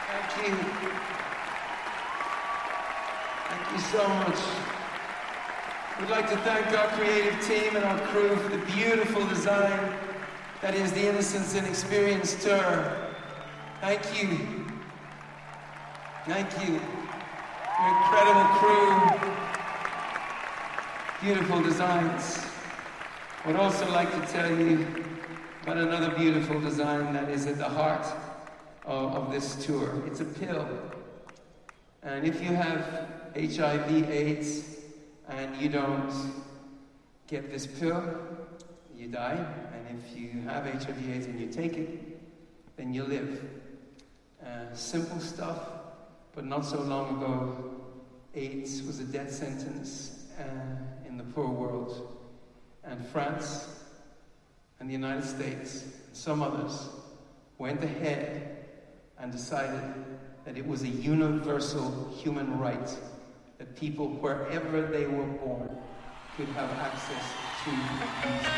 Thank you. Thank you so much. We'd like to thank our creative team and our crew for the beautiful design that is the Innocence and Experience Tour. Thank you. Thank you. Your incredible crew. Beautiful designs. I'd also like to tell you about another beautiful design that is at the heart of this tour. It's a pill. And if you have HIV/AIDS and you don't get this pill, you die. And if you have HIV/AIDS and you take it, then you live. Simple stuff, but not so long ago, AIDS was a death sentence in the poor world. And France and the United States, and some others, went ahead and decided that it was a universal human right that people, wherever they were born, could have access to